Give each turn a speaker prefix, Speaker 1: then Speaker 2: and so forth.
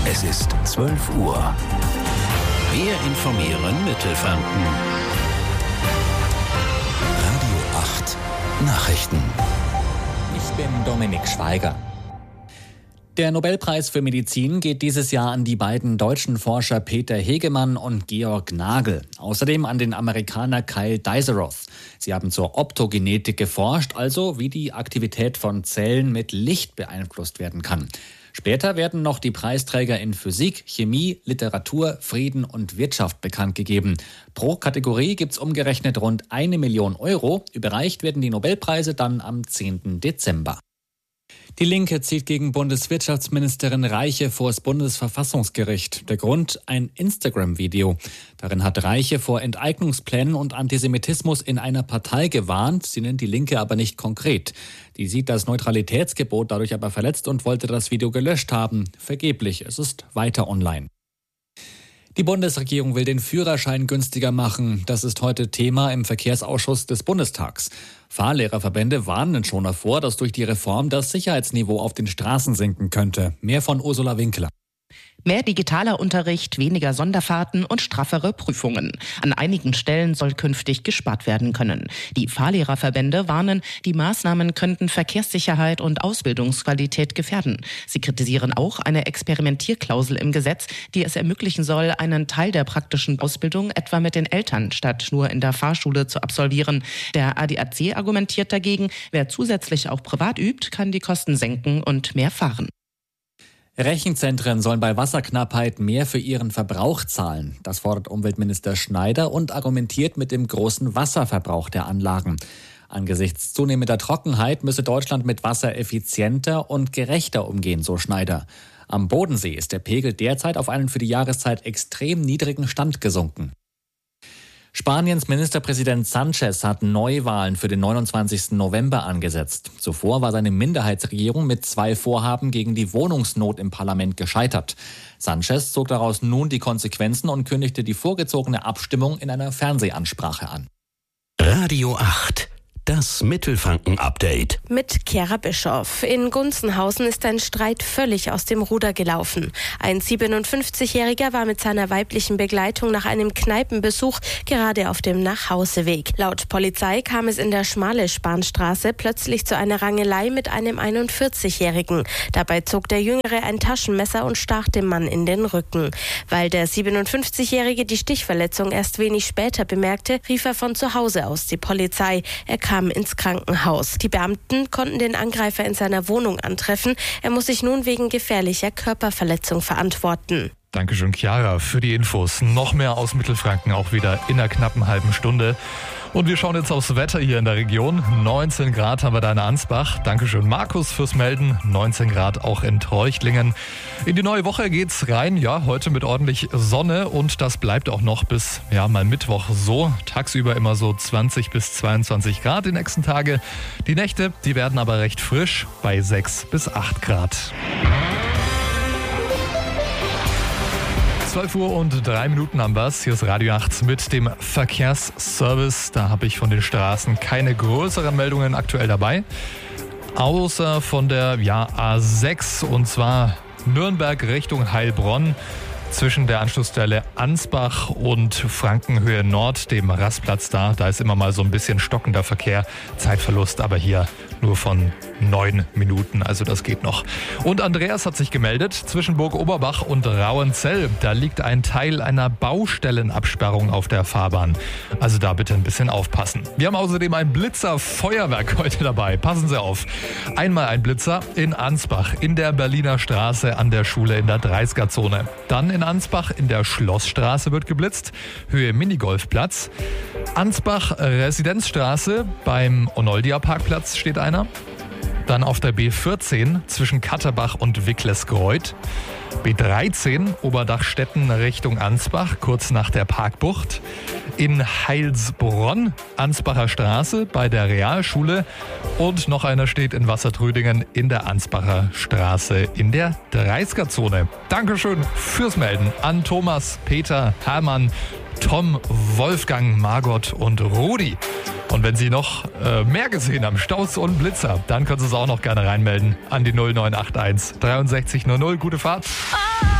Speaker 1: Es ist 12 Uhr. Wir informieren Mittelfranken. Radio 8 Nachrichten.
Speaker 2: Ich bin Dominik Schweiger. Der Nobelpreis für Medizin geht dieses Jahr an die beiden deutschen Forscher Peter Hegemann und Georg Nagel. Außerdem an den Amerikaner Kyle Dizeroth. Sie haben zur Optogenetik geforscht, also wie die Aktivität von Zellen mit Licht beeinflusst werden kann. Später werden noch die Preisträger in Physik, Chemie, Literatur, Frieden und Wirtschaft bekannt gegeben. Pro Kategorie gibt's umgerechnet rund 1 Million Euro. Überreicht werden die Nobelpreise dann am 10. Dezember. Die Linke zieht gegen Bundeswirtschaftsministerin Reiche vor das Bundesverfassungsgericht. Der Grund: ein Instagram-Video. Darin hat Reiche vor Enteignungsplänen und Antisemitismus in einer Partei gewarnt. Sie nennt die Linke aber nicht konkret. Die sieht das Neutralitätsgebot dadurch aber verletzt und wollte das Video gelöscht haben. Vergeblich, es ist weiter online. Die Bundesregierung will den Führerschein günstiger machen. Das ist heute Thema im Verkehrsausschuss des Bundestags. Fahrlehrerverbände warnen schon davor, dass durch die Reform das Sicherheitsniveau auf den Straßen sinken könnte. Mehr von Ursula Winkler.
Speaker 3: Mehr digitaler Unterricht, weniger Sonderfahrten und straffere Prüfungen. An einigen Stellen soll künftig gespart werden können. Die Fahrlehrerverbände warnen, die Maßnahmen könnten Verkehrssicherheit und Ausbildungsqualität gefährden. Sie kritisieren auch eine Experimentierklausel im Gesetz, die es ermöglichen soll, einen Teil der praktischen Ausbildung etwa mit den Eltern statt nur in der Fahrschule zu absolvieren. Der ADAC argumentiert dagegen, wer zusätzlich auch privat übt, kann die Kosten senken und mehr fahren.
Speaker 2: Rechenzentren sollen bei Wasserknappheit mehr für ihren Verbrauch zahlen. Das fordert Umweltminister Schneider und argumentiert mit dem großen Wasserverbrauch der Anlagen. Angesichts zunehmender Trockenheit müsse Deutschland mit Wasser effizienter und gerechter umgehen, so Schneider. Am Bodensee ist der Pegel derzeit auf einen für die Jahreszeit extrem niedrigen Stand gesunken. Spaniens Ministerpräsident Sánchez hat Neuwahlen für den 29. November angesetzt. Zuvor war seine Minderheitsregierung mit 2 Vorhaben gegen die Wohnungsnot im Parlament gescheitert. Sánchez zog daraus nun die Konsequenzen und kündigte die vorgezogene Abstimmung in einer Fernsehansprache an.
Speaker 1: Radio 8. Das Mittelfranken-Update.
Speaker 4: Mit Chiara Bischoff. In Gunzenhausen ist ein Streit völlig aus dem Ruder gelaufen. Ein 57-Jähriger war mit seiner weiblichen Begleitung nach einem Kneipenbesuch gerade auf dem Nachhauseweg. Laut Polizei kam es in der Schmale-Spanstraße plötzlich zu einer Rangelei mit einem 41-Jährigen. Dabei zog der Jüngere ein Taschenmesser und stach dem Mann in den Rücken. Weil der 57-Jährige die Stichverletzung erst wenig später bemerkte, rief er von zu Hause aus die Polizei. Er kam ins Krankenhaus. Die Beamten konnten den Angreifer in seiner Wohnung antreffen. Er muss sich nun wegen gefährlicher Körperverletzung verantworten.
Speaker 5: Dankeschön, Chiara, für die Infos. Noch mehr aus Mittelfranken, auch wieder in einer knappen halben Stunde. Und wir schauen jetzt aufs Wetter hier in der Region. 19 Grad haben wir da in Ansbach. Dankeschön, Markus, fürs Melden. 19 Grad auch in Treuchtlingen. In die neue Woche geht's rein. Ja, heute mit ordentlich Sonne. Und das bleibt auch noch bis mal Mittwoch so. Tagsüber immer so 20 bis 22 Grad die nächsten Tage. Die Nächte, die werden aber recht frisch bei 6 bis 8 Grad. 12 Uhr und 3 Minuten haben wir's. Hier ist Radio 8 mit dem Verkehrsservice. Da habe ich von den Straßen keine größeren Meldungen aktuell dabei. Außer von der A6 und zwar Nürnberg Richtung Heilbronn. Zwischen der Anschlussstelle Ansbach und Frankenhöhe Nord, dem Rastplatz da ist immer mal so ein bisschen stockender Verkehr, Zeitverlust, aber hier nur von 9 Minuten, also das geht noch. Und Andreas hat sich gemeldet, zwischen Burg Oberbach und Rauenzell, da liegt ein Teil einer Baustellenabsperrung auf der Fahrbahn. Also da bitte ein bisschen aufpassen. Wir haben außerdem ein Blitzerfeuerwerk heute dabei, passen Sie auf. Einmal ein Blitzer in Ansbach, in der Berliner Straße an der Schule in der 30er-Zone. Dann in Ansbach in der Schlossstraße wird geblitzt, Höhe Minigolfplatz. Ansbach Residenzstraße beim Onoldia-Parkplatz steht einer. Dann auf der B14 zwischen Katterbach und Wicklesgreuth. B13 Oberdachstetten Richtung Ansbach, kurz nach der Parkbucht. In Heilsbronn, Ansbacher Straße bei der Realschule. Und noch einer steht in Wassertrüdingen in der Ansbacher Straße in der 30er-Zone. Dankeschön fürs Melden an Thomas, Peter, Hermann, Tom, Wolfgang, Margot und Rudi. Und wenn Sie noch mehr gesehen haben, Staus und Blitzer, dann können Sie es auch noch gerne reinmelden an die 0981 63 00. Gute Fahrt.